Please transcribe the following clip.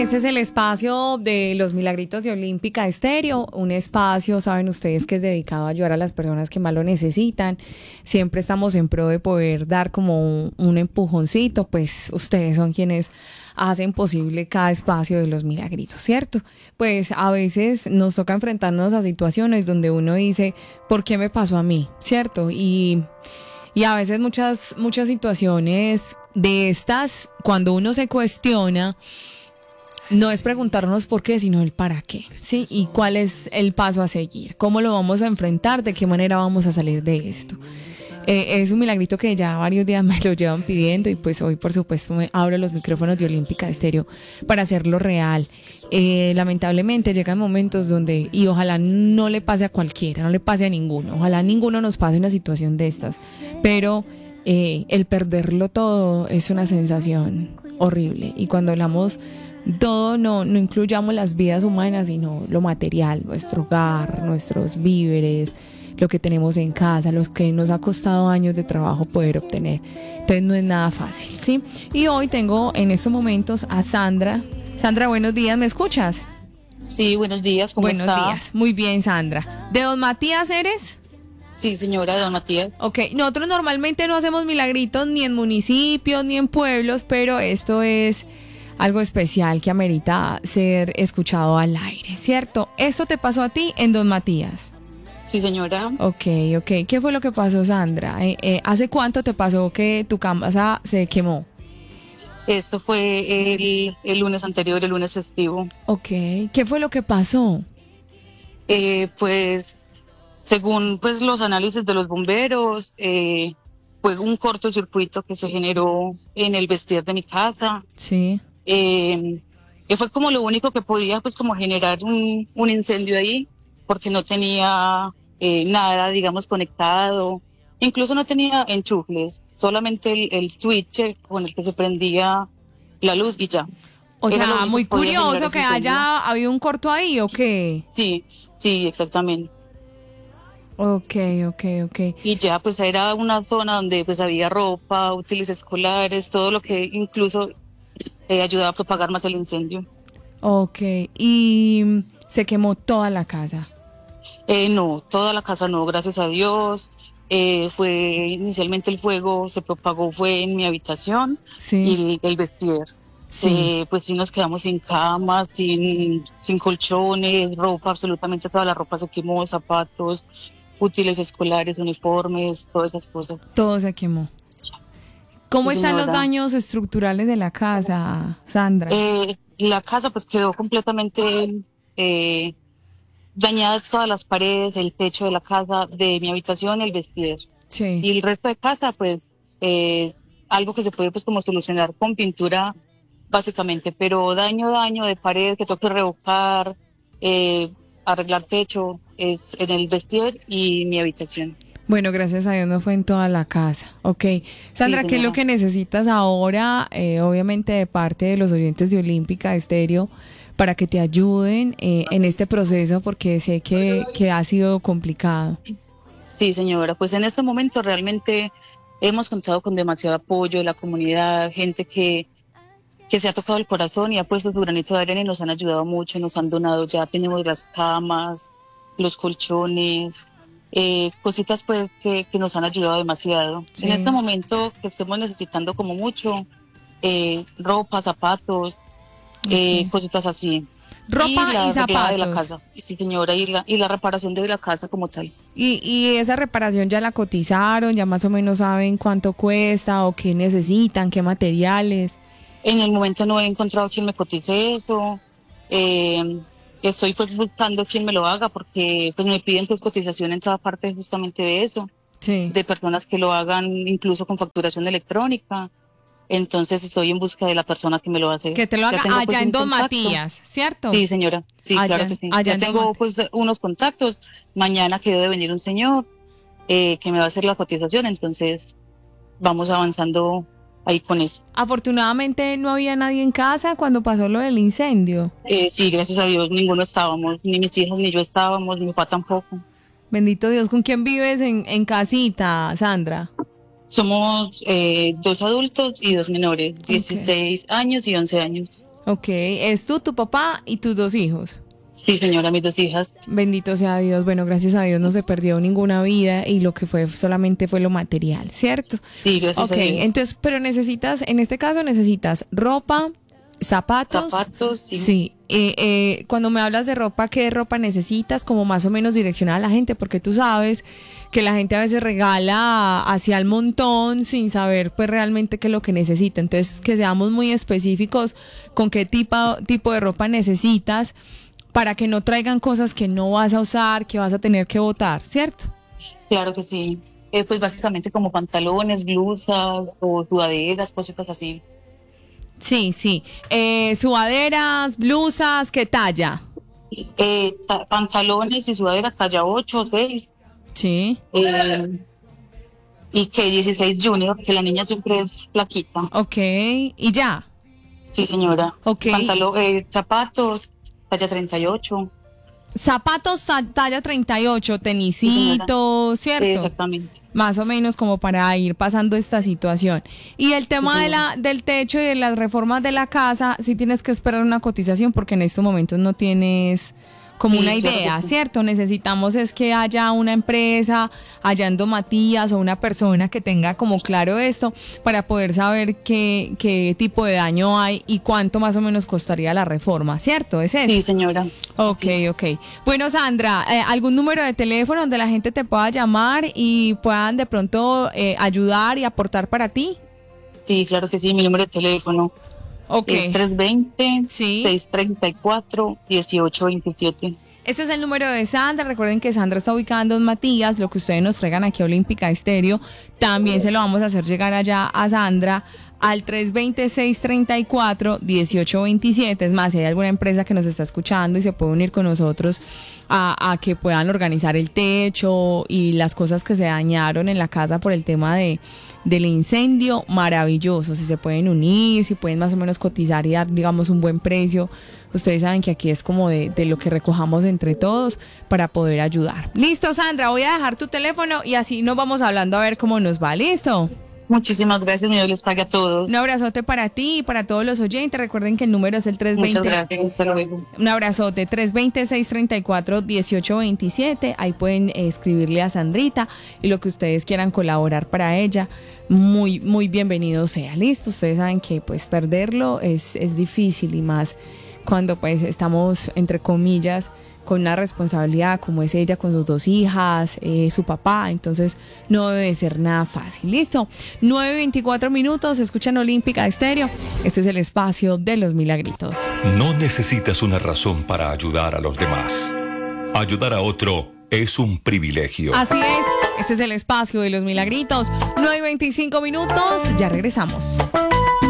Este es el espacio de los Milagritos de Olímpica Estéreo, un espacio, saben ustedes, que es dedicado a ayudar a las personas que más lo necesitan. Siempre estamos en pro de poder dar como un empujoncito, pues ustedes son quienes hacen posible cada espacio de los Milagritos, ¿cierto? Pues a veces nos toca enfrentarnos a situaciones donde uno dice, ¿por qué me pasó a mí? ¿Cierto? Y a veces muchas situaciones de estas, cuando uno se cuestiona, no es preguntarnos por qué, sino el para qué, ¿sí? Y cuál es el paso a seguir, cómo lo vamos a enfrentar, de qué manera vamos a salir de esto. Es un milagrito que ya varios días me lo llevan pidiendo y pues hoy, por supuesto, me abro los micrófonos de Olímpica Estéreo para hacerlo real. Lamentablemente llegan momentos donde, y ojalá no le pase a cualquiera, no le pase a ninguno, ojalá a ninguno nos pase una situación de estas, pero el perderlo todo es una sensación horrible. Y cuando hablamos todo, no incluyamos las vidas humanas, sino lo material, nuestro hogar, nuestros víveres, lo que tenemos en casa, los que nos ha costado años de trabajo poder obtener. Entonces no es nada fácil, ¿sí? Y hoy tengo en estos momentos a Sandra. Sandra, buenos días, ¿me escuchas? Sí, buenos días, ¿cómo está? Buenos días, muy bien, Sandra. ¿De Don Matías eres? Sí, señora, de don Matías. Ok, nosotros normalmente no hacemos milagritos ni en municipios ni en pueblos, pero esto es algo especial que amerita ser escuchado al aire, ¿cierto? Esto te pasó a ti en Don Matías. Sí, señora. Ok. ¿Qué fue lo que pasó, Sandra? ¿Hace cuánto te pasó que tu casa se quemó? Esto fue el lunes anterior, el lunes festivo. Ok, ¿qué fue lo que pasó? Pues, según pues los análisis de los bomberos, fue un cortocircuito que se generó en el vestir de mi casa. Sí. Que fue como lo único que podía pues como generar un incendio ahí, porque no tenía nada, digamos, conectado, incluso no tenía enchufles, solamente el switch con el que se prendía la luz y ya. O Era lo sea, único muy que podía generar curioso ese que incendio. haya habido un corto ahí, ¿o qué? Sí, sí, exactamente. Ok. Y ya pues era una zona donde pues había ropa, útiles escolares, todo lo que incluso ayudaba a propagar más el incendio. Ok, y se quemó toda la casa. No, toda la casa no, gracias a Dios. Fue inicialmente el fuego se propagó fue en mi habitación Sí, y el vestir. sí. Pues sí nos quedamos sin camas, sin colchones, ropa, absolutamente toda la ropa se quemó, zapatos, útiles escolares, uniformes, todas esas cosas. Todo se quemó. Sí, ¿Cómo están los señora. daños estructurales de la casa, Sandra? La casa pues quedó completamente eh, dañadas todas las paredes, el techo de la casa, de mi habitación, el vestir. Sí. Y el resto de casa, pues, algo que se puede, pues, como solucionar con pintura, básicamente. Pero daño de pared que tengo que revocar, eh, arreglar techo, es en el vestir y mi habitación. Bueno, gracias a Dios no fue en toda la casa. Ok. Sí, Sandra, ¿qué es lo señora. que necesitas ahora, obviamente de parte de los oyentes de Olímpica Estéreo, para que te ayuden en este proceso? Porque sé que ha sido complicado. Sí, señora. Pues en este momento realmente hemos contado con demasiado apoyo de la comunidad, gente que se ha tocado el corazón y ha puesto su granito de arena y nos han ayudado mucho, nos han donado, ya tenemos las camas, los colchones, cositas pues que nos han ayudado demasiado. En este Sí. momento que estemos necesitando como mucho, ropa, zapatos, Ok. cositas así. Y Ropa la y arreglada de la zapatos. casa, sí señora, y la reparación de la casa como tal. Y esa reparación ya la cotizaron, ya más o menos saben cuánto cuesta o qué necesitan, qué materiales. En el momento no he encontrado quien me cotice eso. Eh, Estoy pues buscando quien me lo haga porque pues me piden pues cotización en toda parte justamente de eso, Sí. de personas que lo hagan incluso con facturación electrónica. Entonces estoy en busca de la persona que me lo hace. Que te lo Ya haga tengo pues allá en un Don contacto. Matías, ¿cierto? Sí, señora. Sí, claro Allá, que sí. allá Ya en Don tengo Matías. pues unos contactos. Mañana que debe venir un señor que me va a hacer la cotización. Entonces vamos avanzando ahí con eso. Afortunadamente no había nadie en casa cuando pasó lo del incendio. Sí, gracias a Dios, ninguno estábamos, ni mis hijos ni yo estábamos, mi papá tampoco. Bendito Dios, ¿con quién vives en casita, Sandra? Somos dos adultos y dos menores, Ok. 16 años y 11 años. Ok, es tú, tu papá y tus 2 hijos. Sí, señora, mis 2 hijas. Bendito sea Dios. Bueno, gracias a Dios no se perdió ninguna vida y lo que fue solamente fue lo material, ¿cierto? Sí, gracias Ok, a Dios. entonces, pero necesitas, en este caso necesitas ropa, zapatos. Zapatos, sí. Sí. Cuando me hablas de ropa, ¿qué ropa necesitas? Como más o menos direccionar a la gente, porque tú sabes que la gente a veces regala hacia el montón sin saber pues realmente qué es lo que necesita. Entonces, que seamos muy específicos con qué tipo de ropa necesitas para que no traigan cosas que no vas a usar, que vas a tener que botar, ¿cierto? Claro que sí. Pues básicamente como pantalones, blusas o sudaderas, cositas así. Sí, sí. Sudaderas, blusas, ¿qué talla? Pantalones y sudaderas talla 8 o 6. Sí. Y que 16 Junior, que la niña siempre es flaquita. Ok, y ya. Sí, señora. Ok. Zapatos, talla 38. Zapatos talla 38, Sí, tenisitos, ¿cierto? exactamente. Más o menos como para ir pasando esta situación. Y el tema Sí, del techo y de las reformas de la casa, sí tienes que esperar una cotización porque en estos momentos no tienes como sí, una claro que idea, sí. ¿cierto? Necesitamos es que haya una empresa, hallando Matías o una persona que tenga como claro esto para poder saber qué tipo de daño hay y cuánto más o menos costaría la reforma, ¿cierto? ¿Es eso? Sí, señora. Ok, Así es. ok. Bueno, Sandra, ¿algún número de teléfono donde la gente te pueda llamar y puedan de pronto ayudar y aportar para ti? Sí, claro que sí. Mi número de teléfono Ok. es 320 Sí. 634 1827. Este es el número de Sandra. Recuerden que Sandra está ubicada en Don Matías. Lo que ustedes nos traigan aquí a Olímpica Estéreo, también se lo vamos a hacer llegar allá a Sandra al 320-634-1827. Es más, si hay alguna empresa que nos está escuchando y se puede unir con nosotros a que puedan organizar el techo y las cosas que se dañaron en la casa por el tema del incendio, maravilloso. Si se pueden unir, si pueden más o menos cotizar y dar, digamos, un buen precio. Ustedes saben que aquí es como de lo que recojamos entre todos para poder ayudar. Listo, Sandra, voy a dejar tu teléfono y así nos vamos hablando a ver cómo nos va. Listo. Muchísimas gracias, mi Dios les pague a todos. Un abrazote para ti y para todos los oyentes. Recuerden que el número es el 320. Muchas gracias, hasta luego. Un abrazote, 320-634-1827. Ahí pueden escribirle a Sandrita y lo que ustedes quieran colaborar para ella. Muy, muy bienvenido sea. Listo, ustedes saben que pues perderlo es difícil y más cuando pues estamos, entre comillas, con una responsabilidad como es ella con sus 2 hijas, su papá, entonces no debe ser nada fácil. Listo, 9:24, escuchan Olímpica Estéreo. Este es el espacio de los milagritos. No necesitas una razón para ayudar a los demás. Ayudar a otro es un privilegio. Así es, este es el espacio de los milagritos. 9:25, ya regresamos.